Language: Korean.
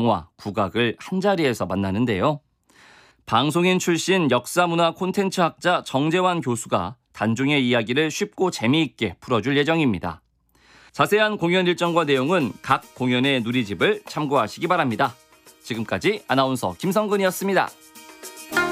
영화, 국악을 한자리에서 만나는데요. 방송인 출신 역사문화 콘텐츠 학자 정재환 교수가 단종의 이야기를 쉽고 재미있게 풀어줄 예정입니다. 자세한 공연 일정과 내용은 각 공연의 누리집을 참고하시기 바랍니다. 지금까지 아나운서 김성근이었습니다.